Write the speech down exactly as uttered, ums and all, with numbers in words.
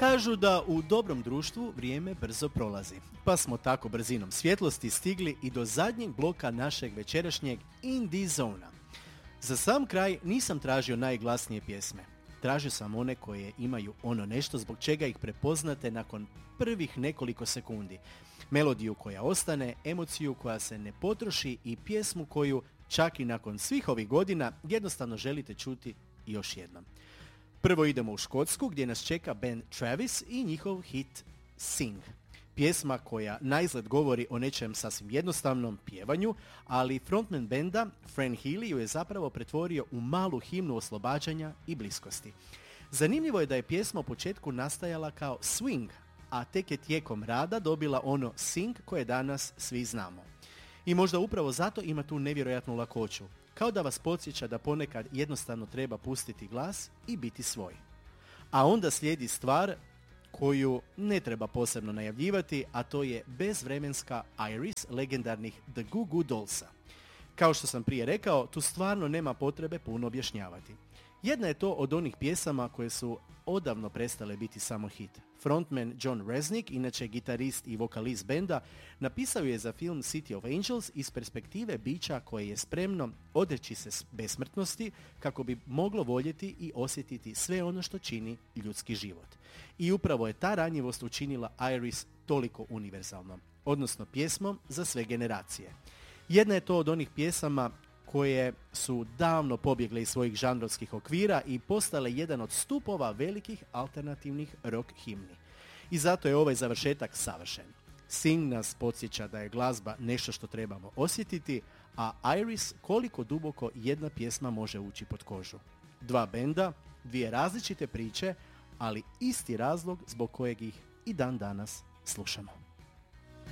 Kažu da u dobrom društvu vrijeme brzo prolazi, pa smo tako brzinom svjetlosti stigli i do zadnjeg bloka našeg večerašnjeg Indie Zona. Za sam kraj nisam tražio najglasnije pjesme. Tražio sam one koje imaju ono nešto zbog čega ih prepoznate nakon prvih nekoliko sekundi. Melodiju koja ostane, emociju koja se ne potroši i pjesmu koju, čak i nakon svih ovih godina, jednostavno želite čuti još jednom. Prvo idemo u Škotsku gdje nas čeka band Travis i njihov hit Sing. Pjesma koja naizgled govori o nečem sasvim jednostavnom pjevanju, ali frontman benda, Fran Healy, ju je zapravo pretvorio u malu himnu oslobađanja i bliskosti. Zanimljivo je da je pjesma u početku nastajala kao swing, a tek je tijekom rada dobila ono sing koje danas svi znamo. I možda upravo zato ima tu nevjerojatnu lakoću, kao da vas podsjeća da ponekad jednostavno treba pustiti glas i biti svoj. A onda slijedi stvar koju ne treba posebno najavljivati, a to je bezvremenska Iris legendarnih The Goo Goo Dollsa. Kao što sam prije rekao, tu stvarno nema potrebe puno objašnjavati. Jedna je to od onih pjesama koje su odavno prestale biti samo hit. Frontman John Resnick, inače gitarist i vokalist benda, napisao je za film City of Angels iz perspektive bića koje je spremno odreći se besmrtnosti kako bi moglo voljeti i osjetiti sve ono što čini ljudski život. I upravo je ta ranjivost učinila Iris toliko univerzalnom, odnosno pjesmom za sve generacije. Jedna je to od onih pjesama koje su davno pobjegle iz svojih žanrovskih okvira i postale jedan od stupova velikih alternativnih rock himni. I zato je ovaj završetak savršen. Sing nas podsjeća da je glazba nešto što trebamo osjetiti, a Iris koliko duboko jedna pjesma može ući pod kožu. Dva benda, dvije različite priče, ali isti razlog zbog kojeg ih i dan danas slušamo.